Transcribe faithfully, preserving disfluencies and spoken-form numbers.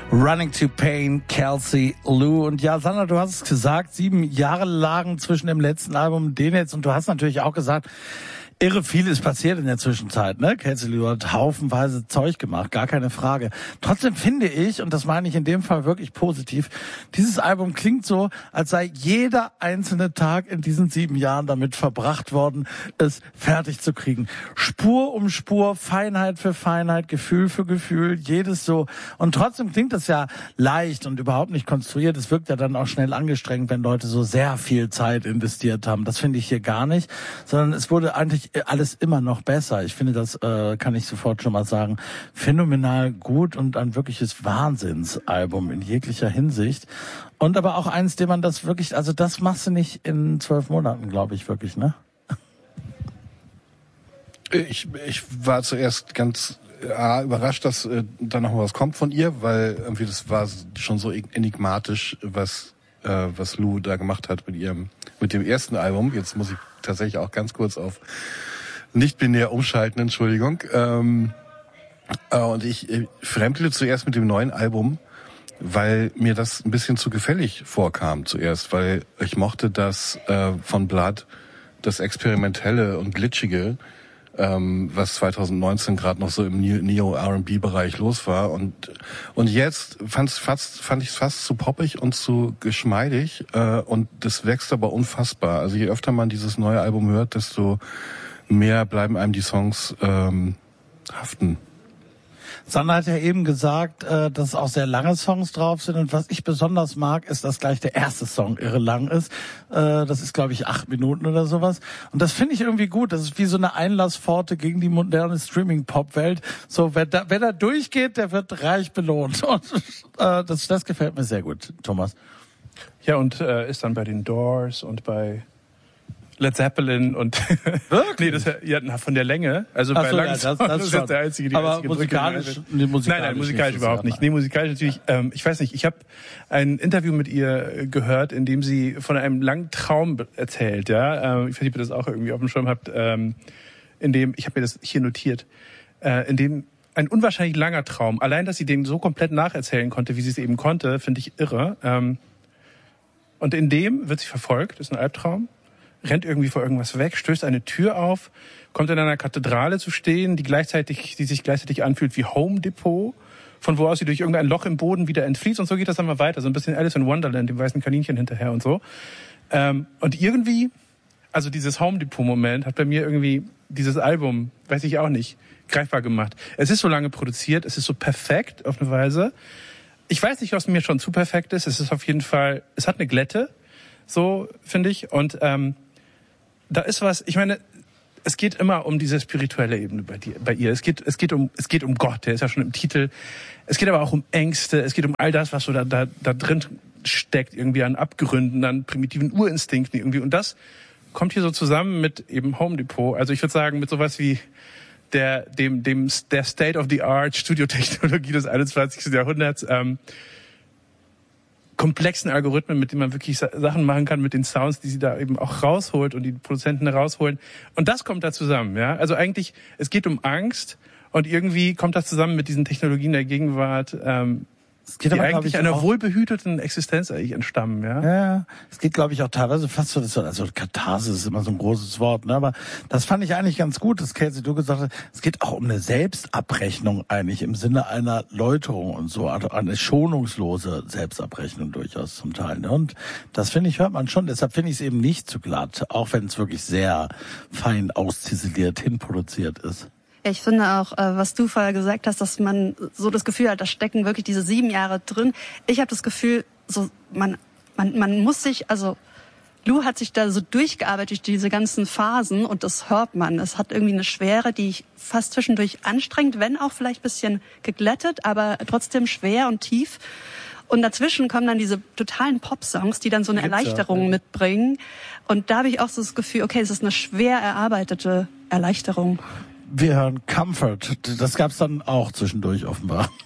Running to Pain, Kelsey Lou. Und ja, Sandra, du hast es gesagt, sieben Jahre lagen zwischen dem letzten Album und dem jetzt. Und du hast natürlich auch gesagt, irre viel ist passiert in der Zwischenzeit, ne? Kelsey Lou hat haufenweise Zeug gemacht, gar keine Frage. Trotzdem finde ich, und das meine ich in dem Fall wirklich positiv, dieses Album klingt so, als sei jeder einzelne Tag in diesen sieben Jahren damit verbracht worden, es fertig zu kriegen. Spur um Spur, Feinheit für Feinheit, Gefühl für Gefühl, jedes so. Und trotzdem klingt das ja leicht und überhaupt nicht konstruiert. Es wirkt ja dann auch schnell angestrengt, wenn Leute so sehr viel Zeit investiert haben. Das finde ich hier gar nicht, sondern es wurde eigentlich alles immer noch besser. Ich finde, das äh, kann ich sofort schon mal sagen, phänomenal gut und ein wirkliches Wahnsinnsalbum in jeglicher Hinsicht. Und aber auch eins, dem man das wirklich, also das machst du nicht in zwölf Monaten, glaube ich, wirklich, ne? Ich, ich war zuerst ganz ja, überrascht, dass äh, da noch was kommt von ihr, weil irgendwie das war schon so enigmatisch, was äh, was Lou da gemacht hat mit ihrem mit dem ersten Album. Jetzt muss ich tatsächlich auch ganz kurz auf nicht-binär umschalten, Entschuldigung. Ähm, äh, und ich äh, fremdelte zuerst mit dem neuen Album, weil mir das ein bisschen zu gefällig vorkam zuerst, weil ich mochte das äh, von Blood, das Experimentelle und Glitschige, ähm, was zwanzig neunzehn gerade noch so im Neo-R and B-Bereich los war. Und und jetzt fand's fast, fand ich es fast zu poppig und zu geschmeidig. Äh, und das wächst aber unfassbar. Also je öfter man dieses neue Album hört, desto mehr bleiben einem die Songs ähm, haften. Sandra hat ja eben gesagt, äh, dass auch sehr lange Songs drauf sind. Und was ich besonders mag, ist, dass gleich der erste Song irre lang ist. Äh, das ist, glaube ich, acht Minuten oder sowas. Und das finde ich irgendwie gut. Das ist wie so eine Einlasspforte gegen die moderne Streaming-Pop-Welt. So, wer da, wer da durchgeht, der wird reich belohnt. Und äh, das, das gefällt mir sehr gut, Thomas. Ja, und äh, ist dann bei den Doors und bei Led Zeppelin und wirklich? Nee, das ja na, von der Länge, also Ach bei so, langen ja, das, Songs, das, das schon. ist der einzige, die aber einzige musikalisch, Brücke. nee, musikalisch, nein, nein, musikalisch nicht, überhaupt nicht. Nee, musikalisch natürlich. Ähm, ich weiß nicht. Ich habe ein Interview mit ihr gehört, in dem sie von einem langen Traum erzählt. Ja, ähm, ich weiß nicht, ob ihr das auch irgendwie auf dem Schirm habt. Ähm, in dem, ich habe mir das hier notiert, äh, in dem ein unwahrscheinlich langer Traum. Allein, dass sie den so komplett nacherzählen konnte, wie sie es eben konnte, finde ich irre. Ähm, und in dem wird sie verfolgt. Das ist ein Albtraum. Rennt irgendwie vor irgendwas weg, stößt eine Tür auf, kommt in einer Kathedrale zu stehen, die gleichzeitig, die sich gleichzeitig anfühlt wie Home Depot, von wo aus sie durch irgendein Loch im Boden wieder entfließt, und so geht das dann mal weiter, so ein bisschen Alice in Wonderland, dem weißen Kaninchen hinterher und so. Ähm, und irgendwie, also dieses Home Depot-Moment hat bei mir irgendwie dieses Album, weiß ich auch nicht, greifbar gemacht. Es ist so lange produziert, es ist so perfekt auf eine Weise. Ich weiß nicht, was mir schon zu perfekt ist. Es ist auf jeden Fall, es hat eine Glätte, so finde ich, und ähm, da ist was, ich meine, es geht immer um diese spirituelle Ebene bei dir, bei ihr. Es geht, es geht um, es geht um Gott, der ist ja schon im Titel. Es geht aber auch um Ängste, es geht um all das, was so da, da, da drin steckt, irgendwie an Abgründen, an primitiven Urinstinkten irgendwie. Und das kommt hier so zusammen mit eben Home Depot. Also ich würde sagen, mit sowas wie der, dem, dem, der State of the Art Studiotechnologie des einundzwanzigsten Jahrhunderts, ähm, komplexen Algorithmen, mit denen man wirklich Sachen machen kann, mit den Sounds, die sie da eben auch rausholt und die Produzenten rausholen. Und das kommt da zusammen, ja. Also eigentlich, es geht um Angst und irgendwie kommt das zusammen mit diesen Technologien der Gegenwart, ähm, Es geht die aber, eigentlich ich, einer auch, wohlbehüteten Existenz eigentlich entstammen, ja. Ja, es geht, glaube ich, auch teilweise fast so, das, also Katharsis ist immer so ein großes Wort, ne? Aber das fand ich eigentlich ganz gut, dass Kelsey, du gesagt hast, es geht auch um eine Selbstabrechnung eigentlich im Sinne einer Läuterung und so, also eine schonungslose Selbstabrechnung durchaus zum Teil, ne? Und das finde ich, hört man schon, deshalb finde ich es eben nicht zu glatt, auch wenn es wirklich sehr fein ausziseliert hinproduziert ist. Ich finde auch, was du vorher gesagt hast, dass man so das Gefühl hat, da stecken wirklich diese sieben Jahre drin. Ich habe das Gefühl, so man man man muss sich, also Lou hat sich da so durchgearbeitet durch diese ganzen Phasen und das hört man. Es hat irgendwie eine Schwere, die ich fast zwischendurch anstrengend, wenn auch vielleicht ein bisschen geglättet, aber trotzdem schwer und tief. Und dazwischen kommen dann diese totalen Pop-Songs, die dann so eine Erleichterung mitbringen. Und da habe ich auch so das Gefühl, okay, es ist eine schwer erarbeitete Erleichterung. Wir hören Comfort. Das gab's dann auch zwischendurch offenbar.